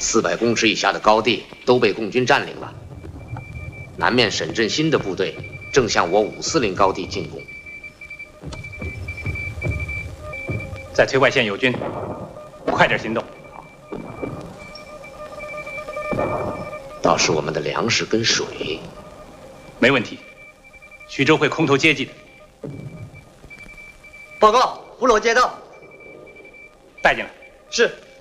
400公尺以下的高地都被共军占领了。南面沈振新的部队正向我540高地进攻。 在崔外县有军，快点行动。 倒是我们的粮食跟水， 没问题。徐州会空投接济的。 报告，胡罗接到。 带进来。 是。